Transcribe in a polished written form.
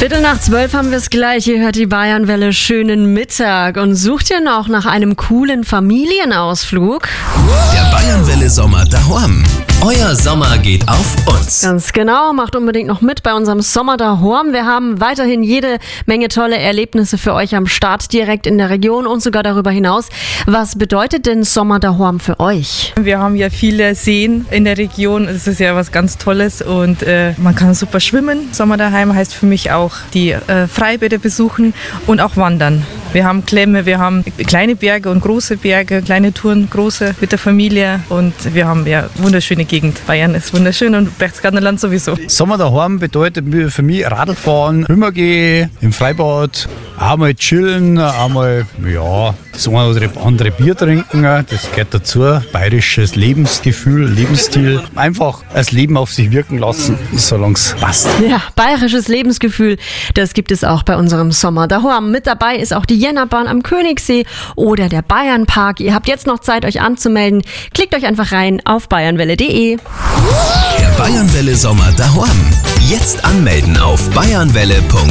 11:15 haben wir es gleich. Ihr hört die Bayernwelle. Schönen Mittag. Und sucht ihr noch nach einem coolen Familienausflug? Der Bayernwelle Sommer daheim. Euer Sommer geht auf uns. Ganz genau. Macht unbedingt noch mit bei unserem Sommer daheim. Wir haben weiterhin jede Menge tolle Erlebnisse für euch am Start, direkt in der Region und sogar darüber hinaus. Was bedeutet denn Sommer daheim für euch? Wir haben ja viele Seen in der Region. Das ist ja was ganz Tolles und man kann super schwimmen. Sommer daheim heißt für mich auch die Freibäder besuchen und auch wandern. Wir haben Klemme, wir haben kleine Berge und große Berge, kleine Touren, große mit der Familie und wir haben ja wunderschöne Gegend. Bayern ist wunderschön und Berchtesgadenerland sowieso. Sommer daheim bedeutet für mich Radlfahren, Schwimmen gehen, im Freibad, einmal chillen, einmal das eine oder andere Bier trinken, das gehört dazu. Bayerisches Lebensgefühl, Lebensstil. Einfach das Leben auf sich wirken lassen, solange es passt. Ja, bayerisches Lebensgefühl, das gibt es auch bei unserem Sommer daheim. Mit dabei ist auch die Jännerbahn am Königssee oder der Bayernpark. Ihr habt jetzt noch Zeit, euch anzumelden. Klickt euch einfach rein auf bayernwelle.de. Der Bayernwelle Sommer daheim. Jetzt anmelden auf bayernwelle.de.